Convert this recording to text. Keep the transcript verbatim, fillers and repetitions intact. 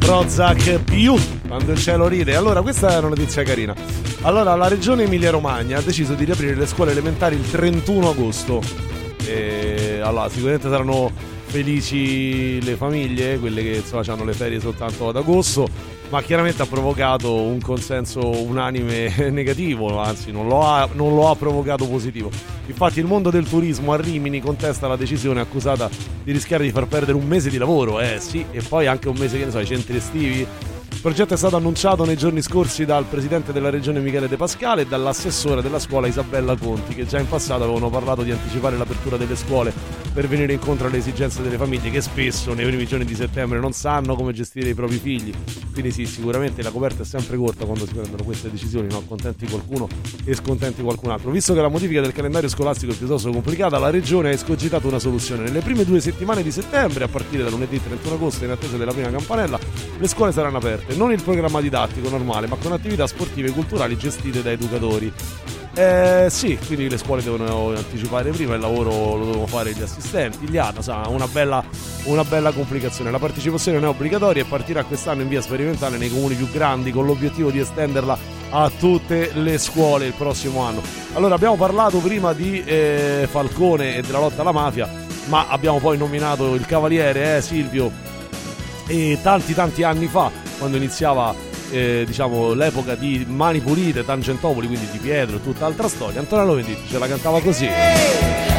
Prozac più quando il cielo ride. Allora, questa è una notizia carina. Allora, la regione Emilia-Romagna ha deciso di riaprire le scuole elementari il trentuno agosto. E allora, sicuramente saranno felici le famiglie, quelle che insomma hanno le ferie soltanto ad agosto, ma chiaramente ha provocato un consenso unanime negativo, anzi non lo ha, non lo ha provocato positivo. Infatti il mondo del turismo a Rimini contesta la decisione, accusata di rischiare di far perdere un mese di lavoro, eh sì, e poi anche un mese, che ne so, ai centri estivi. Il progetto è stato annunciato nei giorni scorsi dal presidente della regione Michele De Pascale e dall'assessore della scuola Isabella Conti, che già in passato avevano parlato di anticipare l'apertura delle scuole per venire incontro alle esigenze delle famiglie che spesso nei primi giorni di settembre non sanno come gestire i propri figli. Quindi sì, sicuramente la coperta è sempre corta quando si prendono queste decisioni, no? Contenti qualcuno e scontenti qualcun altro. Visto che la modifica del calendario scolastico è piuttosto complicata, la regione ha escogitato una soluzione. Nelle prime due settimane di settembre, a partire da lunedì trentuno agosto, in attesa della prima campanella, le scuole saranno aperte. Non il programma didattico normale, ma con attività sportive e culturali gestite da educatori. Eh, sì, quindi le scuole devono anticipare prima, il lavoro lo devono fare gli assistenti, gli A T A, una bella, una bella complicazione. La partecipazione non è obbligatoria e partirà quest'anno in via sperimentale nei comuni più grandi, con l'obiettivo di estenderla a tutte le scuole il prossimo anno. Allora, abbiamo parlato prima di eh, Falcone e della lotta alla mafia, ma abbiamo poi nominato il Cavaliere, eh, Silvio, e tanti tanti anni fa, quando iniziava Eh, diciamo l'epoca di Mani Pulite, Tangentopoli, quindi di Pietro e tutta altra storia, Antonello Venditti ce la cantava così.